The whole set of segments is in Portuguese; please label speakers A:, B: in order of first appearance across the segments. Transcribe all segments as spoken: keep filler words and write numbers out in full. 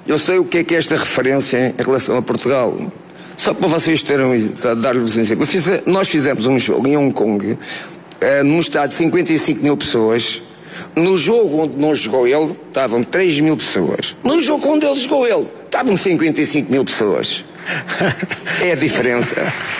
A: Eu sei o que é que é esta referência em relação a Portugal. Só para vocês terem, dar-lhes um exemplo. Nós fizemos um jogo em Hong Kong, eh, num estádio de cinquenta e cinco mil pessoas. No jogo onde não jogou ele, estavam três mil pessoas. No jogo onde ele jogou ele, estavam cinquenta e cinco mil pessoas. É a diferença.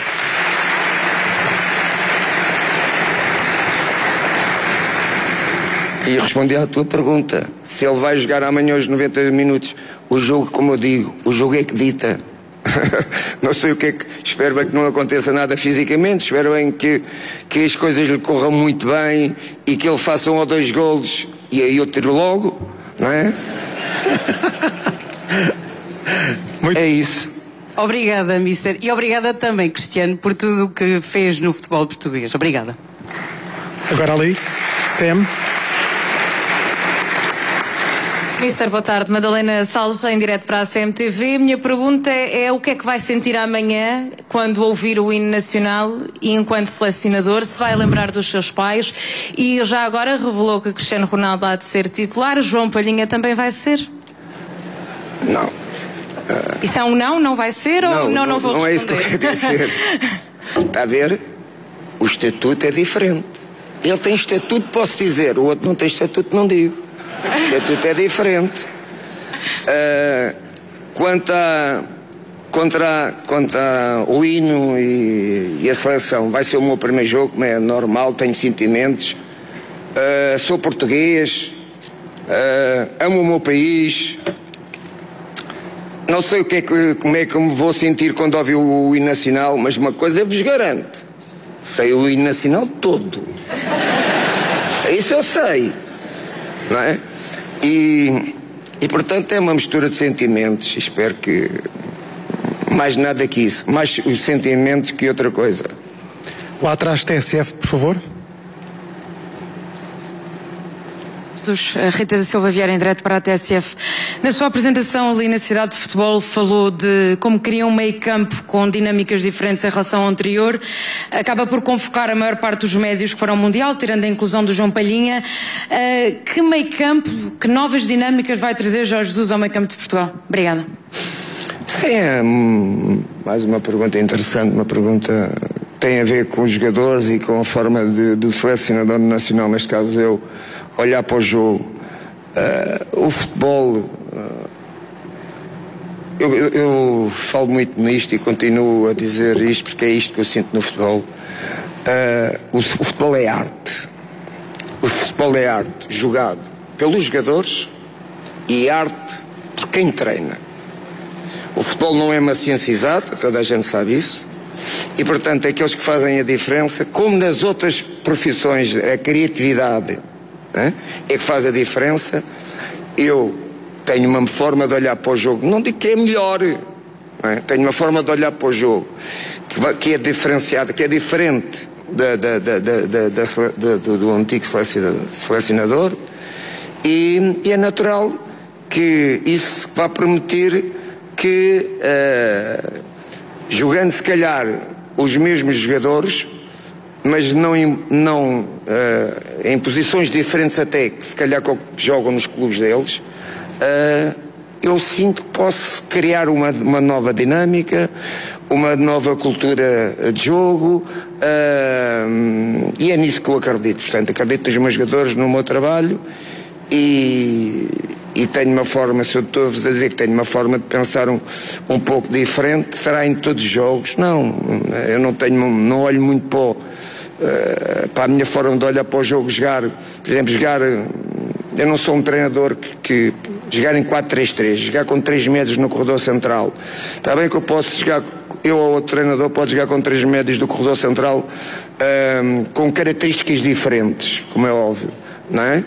A: E respondi à tua pergunta. Se ele vai jogar amanhã os noventa minutos, o jogo, como eu digo, o jogo é que dita. Não sei o que é que... Espero bem que não aconteça nada fisicamente. Espero bem que, que as coisas lhe corram muito bem e que ele faça um ou dois golos e aí eu tiro logo, não é? Muito... É isso.
B: Obrigada, mister. E obrigada também, Cristiano, por tudo o que fez no futebol português. Obrigada.
C: Agora ali, Sam.
D: mister, boa tarde. Madalena Salles, em direto para a C M T V. Minha pergunta é o que é que vai sentir amanhã quando ouvir o hino nacional e enquanto selecionador, se vai lembrar dos seus pais e já agora revelou que Cristiano Ronaldo há de ser titular, João Palhinha também vai ser?
A: Não. Uh...
D: Isso é um não? Não vai ser
A: não,
D: ou não, não, não vou
A: não
D: responder?
A: Não é isso que eu quero dizer. Está a ver? O estatuto é diferente. Ele tem estatuto, posso dizer. O outro não tem estatuto, não digo. O estatuto é diferente. Uh, quanto, a, contra, contra o hino e, e a seleção, vai ser o meu primeiro jogo, como é normal, tenho sentimentos. Uh, sou português, uh, amo o meu país. Não sei o que é que, como é que eu me vou sentir quando ouvir o hino nacional, mas uma coisa eu vos garanto: sei o hino nacional todo. Isso eu sei, não é? E, e portanto é uma mistura de sentimentos. Espero que mais nada que isso, mais os sentimentos que outra coisa.
C: Lá atrás, T S F, por favor.
D: A Rita da Silva Vieira, em direto para a T S F. Na sua apresentação ali na cidade de futebol, falou de como queria um meio campo com dinâmicas diferentes em relação ao anterior. Acaba por convocar a maior parte dos médios que foram ao Mundial, tirando a inclusão do João Palhinha. Uh, que meio campo, que novas dinâmicas vai trazer Jorge Jesus ao meio campo de Portugal? Obrigada.
A: Sim, é mais uma pergunta interessante, uma pergunta que tem a ver com os jogadores e com a forma de, do selecionador nacional, neste caso eu, olhar para o jogo. Uh, o futebol, uh, eu, eu, eu falo muito nisto e continuo a dizer isto porque é isto que eu sinto no futebol. Uh, o, o futebol é arte. O futebol é arte jogado pelos jogadores e arte por quem treina. O futebol não é uma ciência exata, toda a gente sabe isso. E, portanto, aqueles que fazem a diferença, como nas outras profissões, a criatividade é que faz a diferença. Eu tenho uma forma de olhar para o jogo, não digo que é melhor, não é? Tenho uma forma de olhar para o jogo que, vai, que é diferenciada, que é diferente da, da, da, da, da, da, do, do antigo selecionador, e, e é natural que isso vá permitir que, uh, jogando se calhar os mesmos jogadores, mas não, em, não uh, em posições diferentes até, que se calhar que jogam nos clubes deles, uh, eu sinto que posso criar uma, uma nova dinâmica, uma nova cultura de jogo, uh, e é nisso que eu acredito. Portanto, acredito nos meus jogadores, no meu trabalho, e, e tenho uma forma, se eu estou a dizer que tenho uma forma de pensar um, um pouco diferente, será em todos os jogos? Não, eu não tenho, não olho muito para o, Uh, para a minha forma de olhar para o jogo, jogar, por exemplo, jogar, eu não sou um treinador que, que jogar em quatro três três, jogar com três médios no corredor central. Está bem que eu posso jogar, eu ou outro treinador pode jogar com três médios do corredor central, uh, com características diferentes, como é óbvio, não é?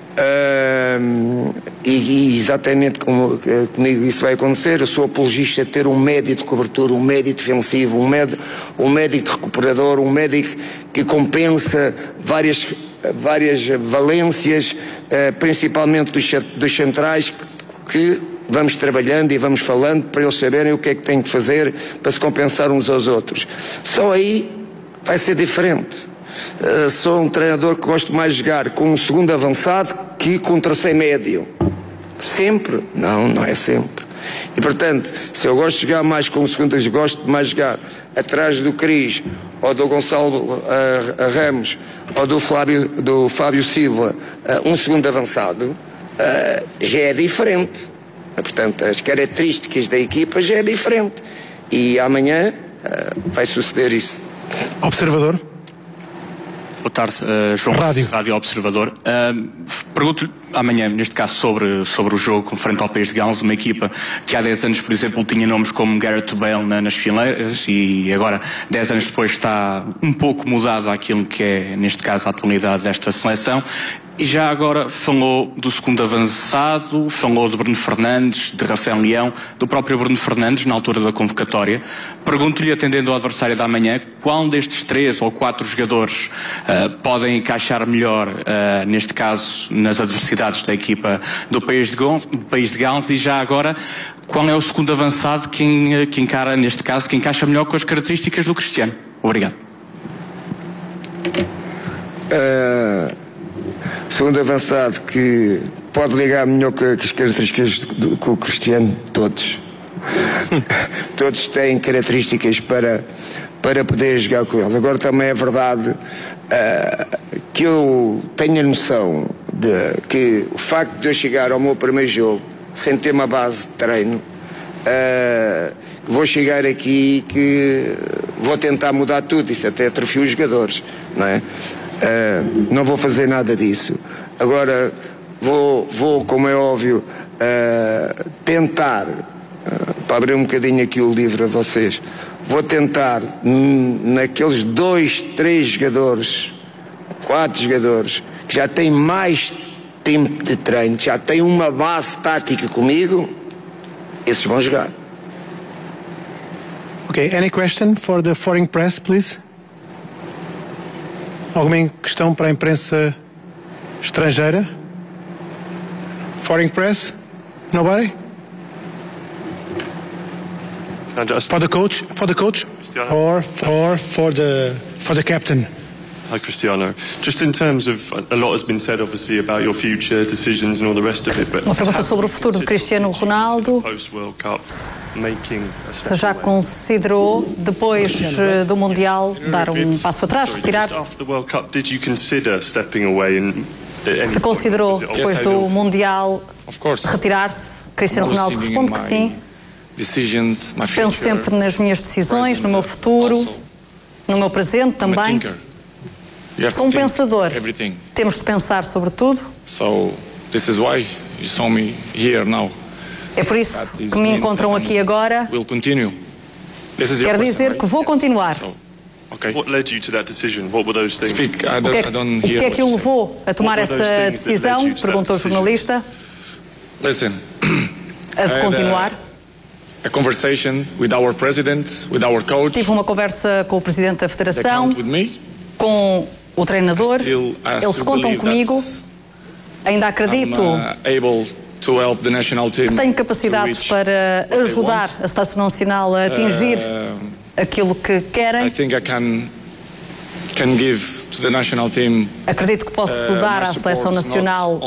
A: Uh, e, e exatamente como comigo isso vai acontecer. Eu sou apologista de ter um médio de cobertura, um médio defensivo, um médio, um médio de recuperador, um médio que compensa várias, várias valências, uh, principalmente dos, dos centrais, que vamos trabalhando e vamos falando para eles saberem o que é que têm que fazer para se compensar uns aos outros. Só aí vai ser diferente. Uh, sou um treinador que gosto mais de jogar com um segundo avançado que com um terceiro médio. Sempre? Não, não é sempre. E portanto, se eu gosto de jogar mais com segundas, gosto de mais jogar atrás do Cris, ou do Gonçalo uh, Ramos, ou do, Flávio, do Fábio Silva, uh, um segundo avançado, uh, já é diferente. Uh, portanto, as características da equipa já é diferente. E amanhã uh, vai suceder isso.
C: Observador.
E: Boa tarde, uh, João
C: Rádio.
E: Rádio Observador. Uh, Pergunto-lhe amanhã, neste caso, sobre, sobre o jogo frente ao País de Gales, uma equipa que há dez anos, por exemplo, tinha nomes como Gareth Bale na, nas fileiras e agora, dez anos depois, está um pouco mudado àquilo que é, neste caso, a atualidade desta seleção. E já agora falou do segundo avançado, falou de Bruno Fernandes, de Rafael Leão, do próprio Bruno Fernandes, na altura da convocatória. Pergunto-lhe, atendendo ao adversário da manhã, qual destes três ou quatro jogadores uh, podem encaixar melhor, uh, neste caso, nas adversidades da equipa do País de, Gon, do País de Gales, e já agora, qual é o segundo avançado que, que encara, neste caso, que encaixa melhor com as características do Cristiano? Obrigado.
A: Uh... Segundo avançado que pode ligar melhor que as características do, com o Cristiano, todos. Todos têm características para, para poder jogar com eles. Agora também é verdade uh, que eu tenho a noção de que o facto de eu chegar ao meu primeiro jogo sem ter uma base de treino, uh, vou chegar aqui e que vou tentar mudar tudo. Isso até atrofia os jogadores, não é? Uh, não vou fazer nada disso. Agora vou, vou como é óbvio, uh, tentar, uh, para abrir um bocadinho aqui o livro a vocês, vou tentar hum, naqueles dois, três jogadores, quatro jogadores, que já têm mais tempo de treino, que já têm uma base tática comigo, esses vão jogar.
C: Okay, any question for the foreign press, please? Alguma questão para a imprensa estrangeira? Foreign press? Nobody? For the coach? For the coach? Or or for the for the captain?
F: Hi, Cristiano. Just in terms of, a lot has been said, obviously, about your future decisions and all the rest of it. But
G: uma pergunta sobre o futuro de Cristiano Ronaldo. Se já considerou, depois do Mundial, dar um passo atrás, retirar-se? Se considerou, depois do Mundial, retirar-se? Cristiano Ronaldo responde que sim. Penso sempre nas minhas decisões, no meu futuro, no meu presente também. Sou um pensador. Temos de pensar sobre tudo. É por isso que me encontram aqui agora. Quer dizer que vou continuar. O que, é, o que é que o levou a tomar essa decisão? Perguntou o jornalista. A de continuar. Tive uma conversa com o presidente da federação, com o treinador. Eles contam comigo. Ainda acredito que tenho capacidades para ajudar a seleção nacional a atingir aquilo que querem. Acredito que posso dar à seleção nacional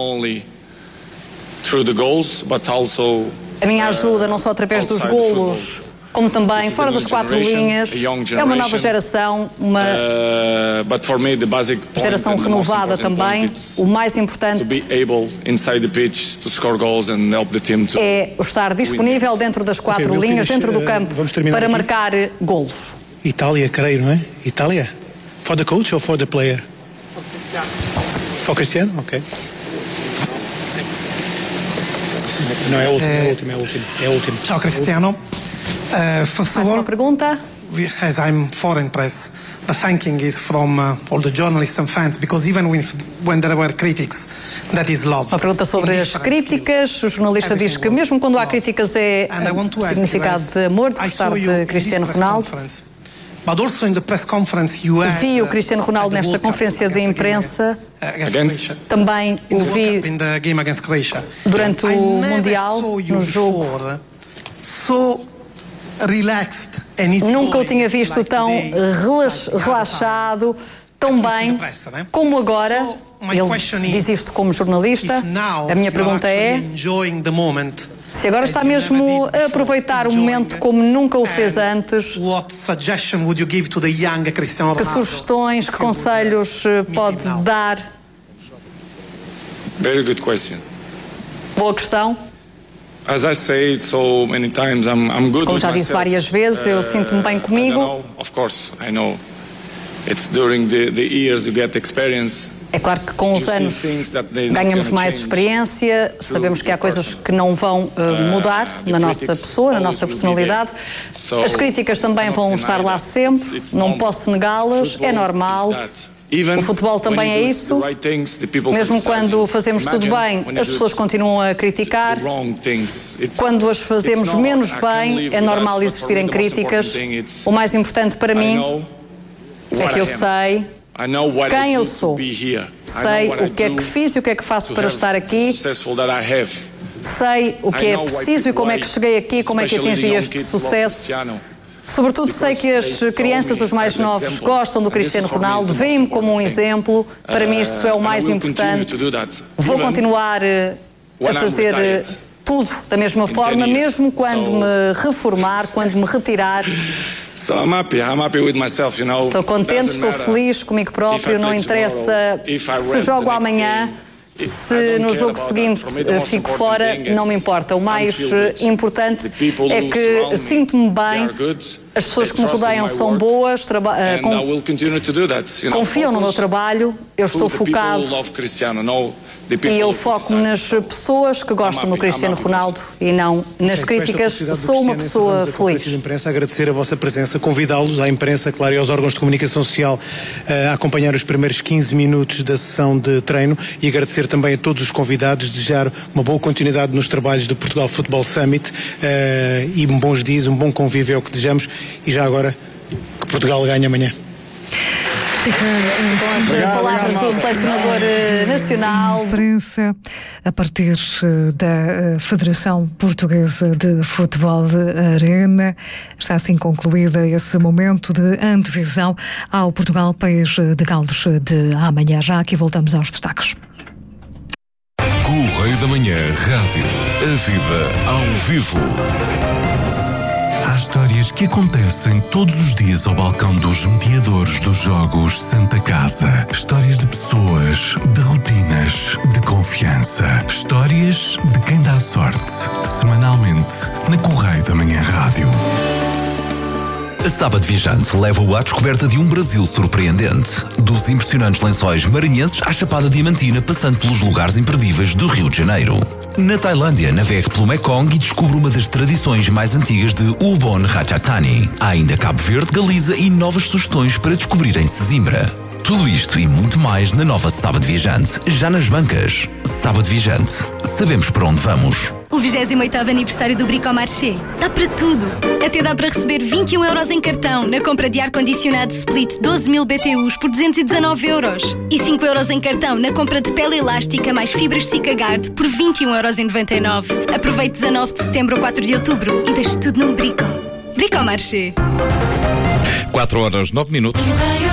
G: a minha ajuda não só através dos golos, como também fora das quatro linhas. É uma nova geração, uma geração renovada também. O mais importante é estar disponível dentro das quatro okay, linhas, dentro do campo, para aqui. Marcar golos.
C: Itália, creio, não é? Itália? For the coach or for the player? For Cristiano, ok. Não, é o último, é o último, é o último. É o último.
H: Ciao Cristiano. Uh, first of all,
G: pergunta.
H: As I'm foreign press, the thanking is from uh, all the journalists and fans, because even with, when there were critics, that is love.
G: Uma pergunta sobre as críticas. O jornalista diz que mesmo quando há críticas é significado de amor, de gostar de Cristiano Ronaldo.
H: But also in the press conference you had,
G: vi o Cristiano Ronaldo nesta conferência de imprensa. Também o vi durante o Mundial, no jogo. Nunca o tinha visto tão relaxado, tão bem como agora, Ele diz isto como jornalista. A minha pergunta é: se agora está mesmo a aproveitar o momento como nunca o fez antes, que sugestões, que conselhos pode dar?
I: Very good question.
G: Boa questão.
I: As I say so many times, I'm, I'm good
G: Como já
I: with
G: disse
I: myself.
G: várias vezes, eu
I: Uh,
G: sinto-me bem comigo.
I: I know, of course, I know. It's during the, the years you get experience.
G: É claro que com os anos ganhamos mais experiência, sabemos que há coisas que não vão uh, mudar na nossa pessoa, na nossa personalidade. As críticas também vão estar lá sempre, não posso negá-las, é normal. O futebol também é isso. Mesmo quando fazemos tudo bem, as pessoas continuam a criticar. Quando as fazemos menos bem, é normal existirem críticas. O mais importante para mim é que eu sei quem eu sou. Sei o que é que fiz e o que é que faço para estar aqui. Sei o que é preciso e como é que cheguei aqui, como é que atingi este sucesso. Sobretudo sei que as crianças, os mais novos, gostam do Cristiano Ronaldo, veem-me como um exemplo. Para mim isto é o mais importante. Vou continuar a fazer tudo da mesma forma, mesmo quando me reformar, quando me retirar. Estou contente, estou feliz comigo próprio, não interessa se jogo amanhã. Se no jogo seguinte fico fora, não me importa. O mais importante é que sinto-me bem, as pessoas que me rodeiam são boas, confiam no meu trabalho, eu estou focado e eu foco-me nas pessoas que gostam do Cristiano Ronaldo e não nas críticas. Sou uma pessoa feliz.
C: Imprensa, agradecer a vossa presença, convidá-los, à imprensa, claro, e aos órgãos de comunicação social a acompanhar os primeiros quinze minutos da sessão de treino e agradecer também a todos os convidados, desejar uma boa continuidade nos trabalhos do Portugal Football Summit e bons dias, um bom convívio é o que desejamos e já agora que Portugal ganhe amanhã.
G: Fica com as palavras do selecionador nacional.
J: Imprensa a partir da Federação Portuguesa de Futebol Arena. Está assim concluída esse momento de antevisão ao Portugal País de Gales de amanhã. Já aqui voltamos aos destaques.
K: Correio da Manhã Rádio. A vida ao vivo. Há histórias que acontecem todos os dias ao balcão dos mediadores dos Jogos Santa Casa. Histórias de pessoas, de rotinas, de confiança. Histórias de quem dá sorte. Semanalmente, na Correio da Manhã Rádio.
L: A Sábado Viajante leva-o à descoberta de um Brasil surpreendente. Dos impressionantes lençóis maranhenses à Chapada Diamantina, passando pelos lugares imperdíveis do Rio de Janeiro. Na Tailândia, navegue pelo Mekong e descubra uma das tradições mais antigas de Ubon Ratchathani. Há ainda Cabo Verde, Galiza e novas sugestões para descobrir em Sesimbra. Tudo isto e muito mais na nova Sábado Viajante, já nas bancas. Sábado Viajante. Sabemos para onde vamos.
M: O vigésimo oitavo aniversário do Bricomarché. Dá para tudo. Até dá para receber vinte e um euros em cartão na compra de ar-condicionado Split doze mil B T Us por duzentos e dezanove euros. E cinco euros em cartão na compra de pele elástica mais fibras Sikagard por vinte e um euros e noventa e nove. Aproveite dezanove de setembro a quatro de outubro e deixe tudo num Brico. Bricomarché.
N: quatro horas, nove minutos.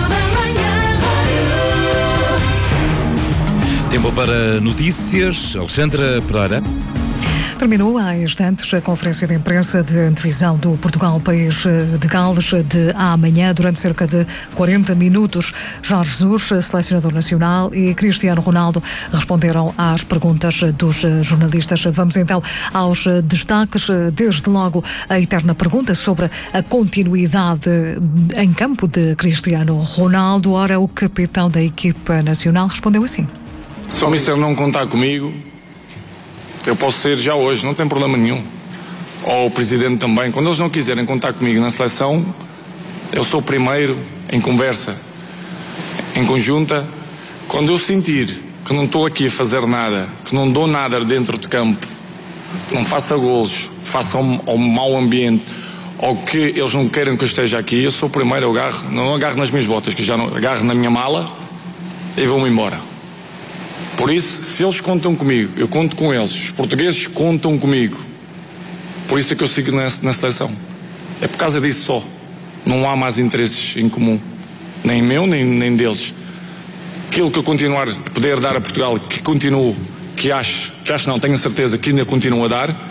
N: Tempo para notícias. Alexandra Pereira.
J: Terminou há instantes a conferência de imprensa de antevisão do Portugal País de Gales de amanhã, durante cerca de quarenta minutos. Jorge Jesus, selecionador nacional, e Cristiano Ronaldo responderam às perguntas dos jornalistas. Vamos então aos destaques. Desde logo a eterna pergunta sobre a continuidade em campo de Cristiano Ronaldo. Ora, o capitão da equipa nacional respondeu assim:
I: se o mister não contar comigo, eu posso ser já hoje, não tem problema nenhum. Ou o presidente também. Quando eles não quiserem contar comigo na seleção, eu sou o primeiro em conversa, em conjunta. Quando eu sentir que não estou aqui a fazer nada, que não dou nada dentro de campo, que não faça golos, faça um, um mau ambiente, ou que eles não queiram que eu esteja aqui, eu sou o primeiro, eu agarro, não agarro nas minhas botas, que já não agarro na minha mala e vou-me embora. Por isso, se eles contam comigo, eu conto com eles. Os portugueses contam comigo. Por isso é que eu sigo na, na seleção. É por causa disso só. Não há mais interesses em comum. Nem meu, nem, nem deles. aquilo que eu continuar a poder dar a Portugal, que continuo, que acho, que acho não, tenho a certeza que ainda continuo a dar,